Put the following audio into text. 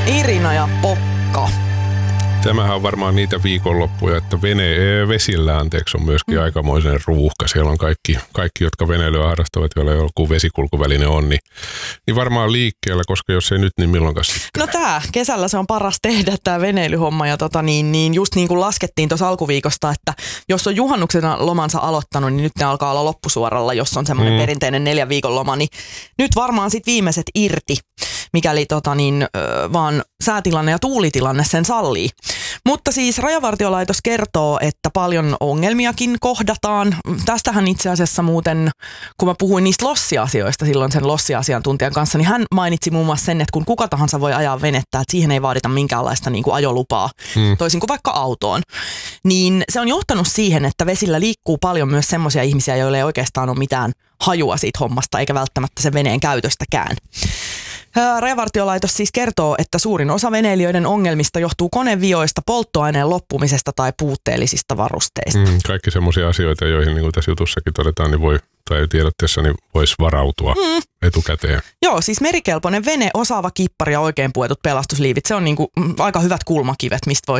Irina ja Pokka. Tämähän on varmaan niitä viikonloppuja, että vesillä on myöskin aikamoisen ruuhka. Siellä on kaikki, jotka veneilyä harrastavat, joilla joku vesikulkuväline on, niin varmaan liikkeellä, koska jos ei nyt, niin milloinkaan sitten. No kesällä se on paras tehdä tämä veneilyhomma ja just niin kuin laskettiin tuossa alkuviikosta, että jos on juhannuksena lomansa aloittanut, niin nyt ne alkaa olla loppusuoralla, jos on semmoinen perinteinen 4 viikon loma, niin nyt varmaan sitten viimeiset irti, mikäli vaan säätilanne ja tuulitilanne sen sallii. Mutta siis Rajavartiolaitos kertoo, että paljon ongelmiakin kohdataan. Tästähän itse asiassa muuten, kun mä puhuin niistä lossiasioista silloin sen lossiasiantuntijan kanssa, niin hän mainitsi muun muassa sen, että kun kuka tahansa voi ajaa venettä, että siihen ei vaadita minkäänlaista niin kuin ajolupaa, toisin kuin vaikka autoon. Niin se on johtanut siihen, että vesillä liikkuu paljon myös semmoisia ihmisiä, joilla ei oikeastaan ole mitään hajua siitä hommasta, eikä välttämättä sen veneen käytöstäkään. Rajavartiolaitos siis kertoo, että suurin osa veneilijöiden ongelmista johtuu konevioista, polttoaineen loppumisesta tai puutteellisista varusteista. Kaikki semmoisia asioita, joihin niin kuin tässä jutussakin todetaan, niin tai tiedotteessa niin voisi varautua etukäteen. Joo, siis merikelpoinen vene, osaava kippari ja oikein puetut pelastusliivit, se on niin kuin aika hyvät kulmakivet, mistä voi